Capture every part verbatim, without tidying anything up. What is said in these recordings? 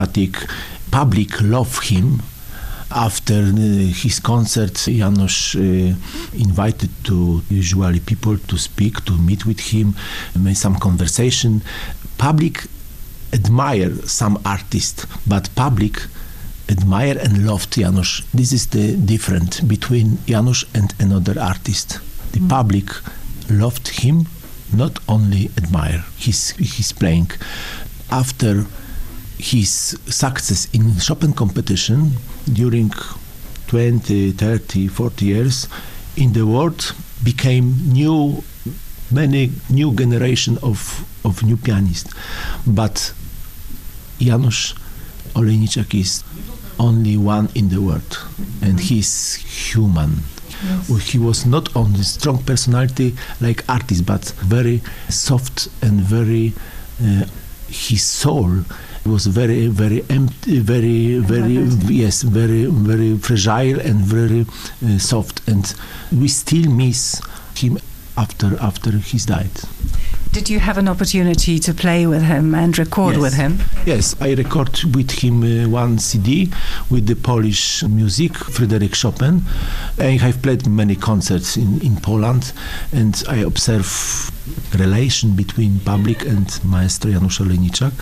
Public love him. After uh, his concert, Janusz uh, invited to usually people to speak, to meet with him, make some conversation. Public admire some artists, but public admire and loved Janusz. This is the difference between Janusz and another artist. The mm. public loved him, not only admire his his playing. After his success in Chopin competition during twenty, thirty, forty years in the world became new, many new generation of, of new pianists. But Janusz Olejniczak is only one in the world, and he's human. Yes. He was not only strong personality like artist, but very soft and very, uh, his soul was very, very empty, very, very, yes, very, very fragile and very uh, soft. And we still miss him after after he's died. Did you have an opportunity to play with him and record yes. with him? Yes, I recorded with him uh, one C D with the Polish music, Fryderyk Chopin. I have played many concerts in, in Poland, and I observe relation between public and Maestro Janusz Olejniczak.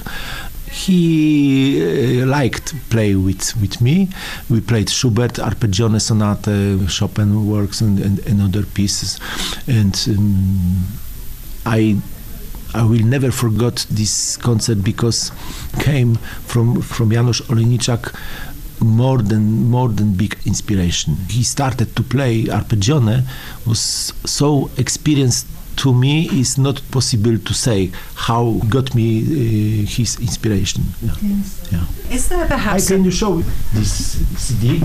He uh, liked play with, with me. We played Schubert, Arpeggione Sonata, Chopin works, and, and, and other pieces. And um, I I will never forget this concert because came from from Janusz Olejniczak more than more than big inspiration. He started to play Arpeggione, was so experienced. To me, it's not possible to say how got me uh, his inspiration. Yeah. Yes. Yeah. Is there perhaps? I can you show this C D?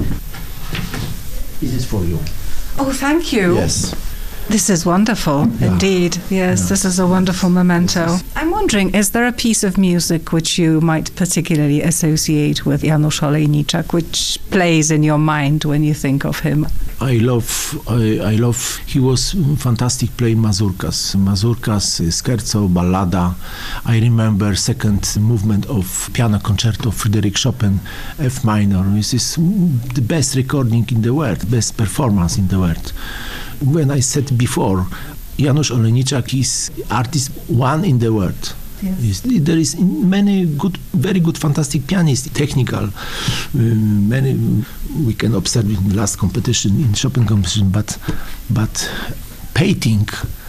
This is for you. Oh, thank you. Yes. This is wonderful, yeah. indeed. Yes, yeah. This is a wonderful memento. I'm wondering, is there a piece of music which you might particularly associate with Janusz Olejniczak, which plays in your mind when you think of him? I love, I, I love, he was fantastic playing mazurkas. Mazurkas, scherzo, ballada. I remember second movement of piano concerto of Fryderyk Chopin, F minor. This is the best recording in the world, best performance in the world. When I said before, Janusz Olejniczak is artist one in the world. Yes. There is many good, very good, fantastic pianists, technical. Uh, many we can observe in the last competition, in Chopin competition, but but painting.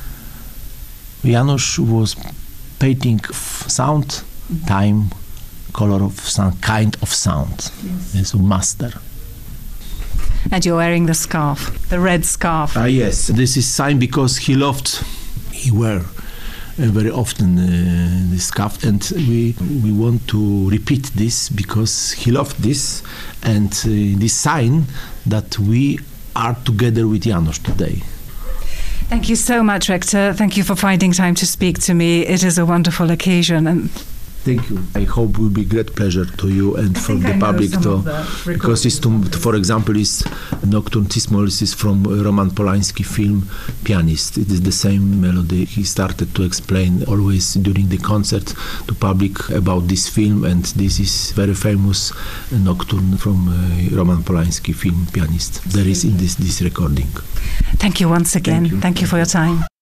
Janusz was painting sound, time, color of sound, kind of sound. Yes. He's a master. And you're wearing the scarf, the red scarf. Ah, yes. This is sign because he loved, he wear uh, very often uh, the scarf, and we we want to repeat this because he loved this, and uh, this sign that we are together with Janusz today. Thank you so much, Rector. Thank you for finding time to speak to me. It is a wonderful occasion. And thank you. I hope it will be great pleasure to you and for the public to, because it's to, for example, is Nocturne Cismolis is from Roman Polański film Pianist. It is the same melody. He started to explain always during the concert to public about this film, and this is very famous Nocturne from uh, Roman Polański film Pianist. There is in this this recording. Thank you once again. Thank you, Thank you for your time.